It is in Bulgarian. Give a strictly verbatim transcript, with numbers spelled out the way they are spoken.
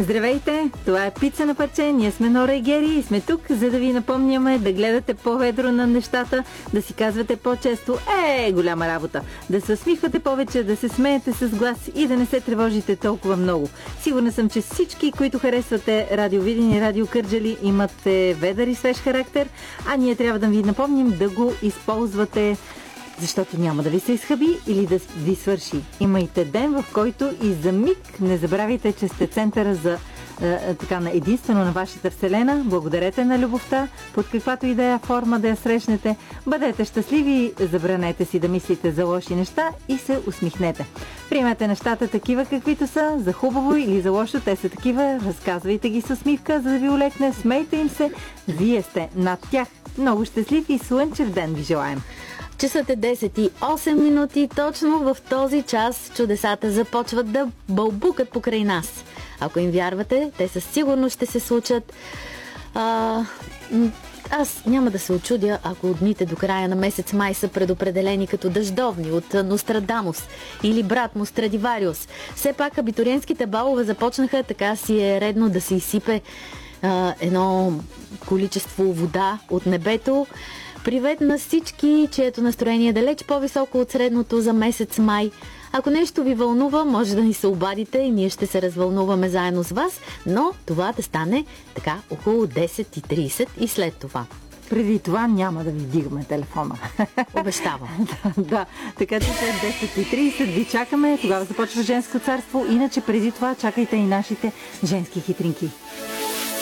Здравейте! Това е Пица на парче. Ние сме Нора и Гери и сме тук, за да ви напомняме да гледате по-ведро на нещата, да си казвате по-често е, голяма работа, да се усмихвате повече, да се смеете с глас и да не се тревожите толкова много. Сигурна съм, че всички, които харесвате Радио Видин и Радио Кърджали, имате ведър и свеж характер, а ние трябва да ви напомним да го използвате, защото няма да ви се изхъби или да ви свърши. Имайте ден, в който и за миг не забравяйте, че сте центъра за е, така, на единствено на вашата вселена. Благодарете на любовта, под каквато и да е форма да я срещнете. Бъдете щастливи, забранете си да мислите за лоши неща и се усмихнете. Приемете нещата такива каквито са, за хубаво или за лошо, те са такива. Разказвайте ги с усмивка, за да ви улекне, смейте им се. Вие сте над тях. Много щастлив и слънчев ден ви желаем. Часът е десет и осем минути. Точно в този час чудесата започват да бълбукат покрай нас. Ако им вярвате, те със сигурност ще се случат. А, аз няма да се очудя, ако дните до края на месец май са предопределени като дъждовни от Нострадамус или брат му Страдивариус. Все пак абитуриентските балове започнаха, така си е редно да се изсипе а, едно количество вода от небето. Привет на всички, чието настроение е далеч по-високо от средното за месец май. Ако нещо ви вълнува, може да ни се обадите и ние ще се развълнуваме заедно с вас, но това да стане така около десет и трийсет и след това. Преди това няма да ви вдигаме телефона. Обещавам. да, да, така че след десет и трийсет ви чакаме, тогава започва женско царство, иначе преди това чакайте и нашите женски хитринки.